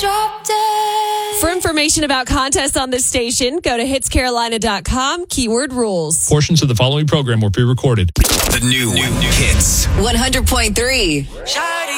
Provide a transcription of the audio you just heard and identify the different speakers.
Speaker 1: Drop dead.
Speaker 2: For information about contests on this station, go to hitscarolina.com, keyword rules.
Speaker 3: Portions of the following program were pre-recorded.
Speaker 4: The new hits.
Speaker 1: 100.3.